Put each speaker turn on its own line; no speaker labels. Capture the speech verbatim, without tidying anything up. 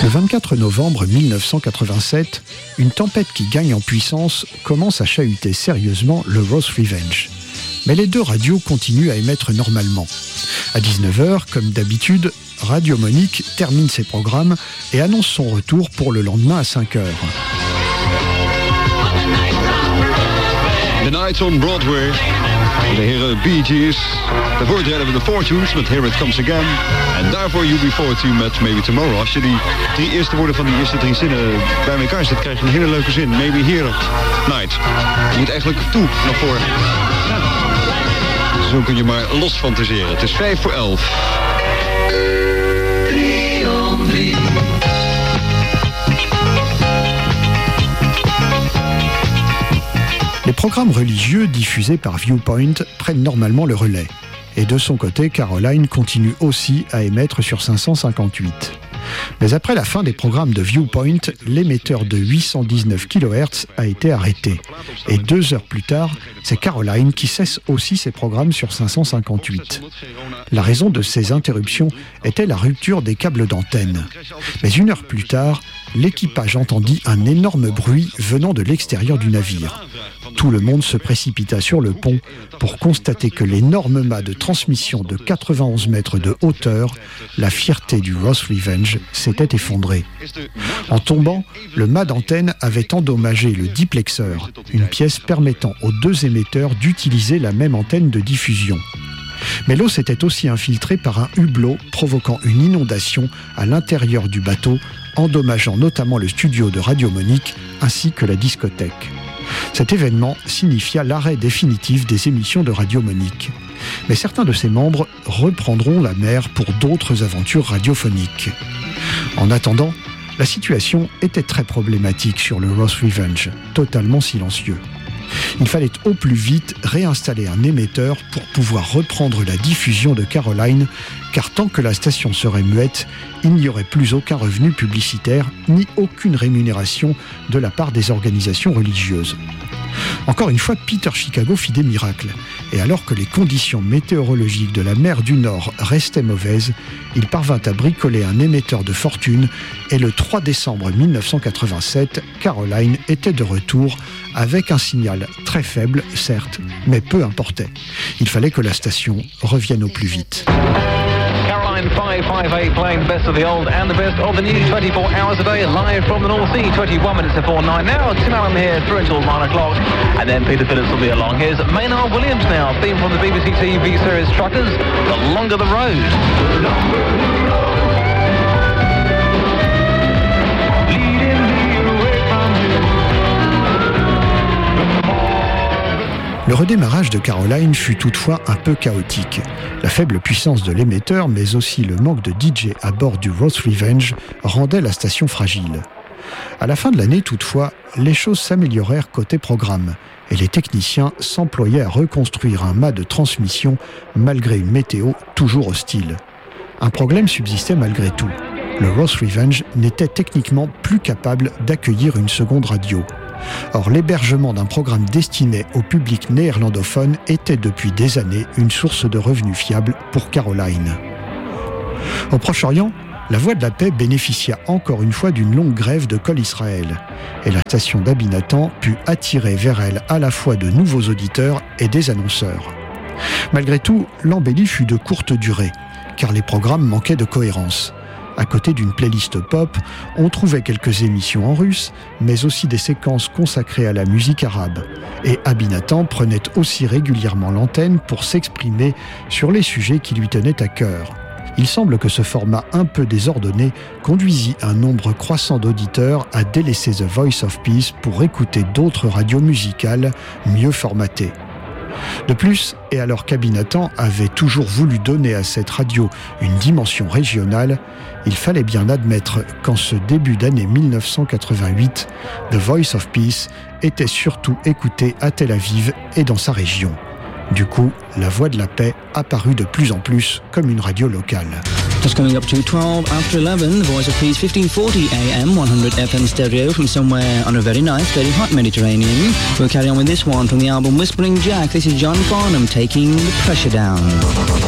Le vingt-quatre novembre mille neuf cent quatre-vingt-sept, une tempête qui gagne en puissance commence à chahuter sérieusement le Rose Revenge. Mais les deux radios continuent à émettre normalement. À dix-neuf heures, comme d'habitude, Radio Monique termine ses programmes et annonce son retour pour le lendemain à cinq heures.
The Night on Broadway. De heren Bee Gees. Daarvoor deden we de Fortunes met Here It Comes Again. En daarvoor U B veertien met Maybe Tomorrow. Als je die drie eerste woorden van die eerste drie zinnen bij elkaar zet, krijg je een hele leuke zin. Maybe Here It Night. Je moet eigenlijk toe naar voren. Zo kun je maar los fantaseren. Het is vijf voor elf.
Les programmes religieux diffusés par Viewpoint prennent normalement le relais. Et de son côté, Caroline continue aussi à émettre sur cinq cent cinquante-huit. Mais après la fin des programmes de Viewpoint, l'émetteur de huit cent dix-neuf kilohertz a été arrêté. Et deux heures plus tard, c'est Caroline qui cesse aussi ses programmes sur cinq cent cinquante-huit. La raison de ces interruptions était la rupture des câbles d'antenne. Mais une heure plus tard, l'équipage entendit un énorme bruit venant de l'extérieur du navire. Tout le monde se précipita sur le pont pour constater que l'énorme mât de transmission de quatre-vingt-onze mètres de hauteur, la fierté du Rose Revenge, s'était effondré. En tombant, le mât d'antenne avait endommagé le diplexeur, une pièce permettant aux deux émetteurs d'utiliser la même antenne de diffusion. Mais l'eau s'était aussi infiltrée par un hublot provoquant une inondation à l'intérieur du bateau, endommageant notamment le studio de Radio Monique ainsi que la discothèque. Cet événement signifia l'arrêt définitif des émissions de Radio Monique. Mais certains de ses membres reprendront la mer pour d'autres aventures radiophoniques. En attendant, la situation était très problématique sur le Rose Revenge, totalement silencieux. Il fallait au plus vite réinstaller un émetteur pour pouvoir reprendre la diffusion de Caroline, car tant que la station serait muette, il n'y aurait plus aucun revenu publicitaire ni aucune rémunération de la part des organisations religieuses. Encore une fois, Peter Chicago fit des miracles. Et alors que les conditions météorologiques de la mer du Nord restaient mauvaises, il parvint à bricoler un émetteur de fortune et le trois décembre mille neuf cent quatre-vingt-sept, Caroline était de retour avec un signal très faible, certes, mais peu importait. Il fallait que la station revienne au plus vite.
five five eight playing the best of the old and the best of the new twenty-four hours a day live from the North Sea. twenty-one minutes before nine now. Tim Allen here through until nine o'clock, and then Peter Phillips will be along. Here's Maynard Williams now, theme from the B B C T V series Truckers, The Longer the Road. The longer the road.
Le redémarrage de Caroline fut toutefois un peu chaotique. La faible puissance de l'émetteur, mais aussi le manque de D J à bord du Rose Revenge, rendaient la station fragile. À la fin de l'année, toutefois, les choses s'améliorèrent côté programme, et les techniciens s'employaient à reconstruire un mât de transmission malgré une météo toujours hostile. Un problème subsistait malgré tout. Le Rose Revenge n'était techniquement plus capable d'accueillir une seconde radio. Or, l'hébergement d'un programme destiné au public néerlandophone était depuis des années une source de revenus fiable pour Caroline. Au Proche-Orient, la Voix de la Paix bénéficia encore une fois d'une longue grève de Kol Israël, et la station d'Abinatan put attirer vers elle à la fois de nouveaux auditeurs et des annonceurs. Malgré tout, l'embellie fut de courte durée, car les programmes manquaient de cohérence. À côté d'une playlist pop, on trouvait quelques émissions en russe, mais aussi des séquences consacrées à la musique arabe. Et Abinatan prenait aussi régulièrement l'antenne pour s'exprimer sur les sujets qui lui tenaient à cœur. Il semble que ce format un peu désordonné conduisit un nombre croissant d'auditeurs à délaisser The Voice of Peace pour écouter d'autres radios musicales mieux formatées. De plus, et alors qu'Abinatan avait toujours voulu donner à cette radio une dimension régionale, il fallait bien admettre qu'en ce début d'année mille neuf cent quatre-vingt-huit, The Voice of Peace était surtout écouté à Tel Aviv et dans sa région. Du coup, la Voix de la Paix apparut de plus en plus comme une radio locale.
Just coming up to twelve after eleven, The Voice of Peace, fifteen forty A M, one hundred F M stereo from somewhere on a very nice, very hot Mediterranean. We'll carry on with this one from the album Whispering Jack. This is John Farnham taking the pressure down.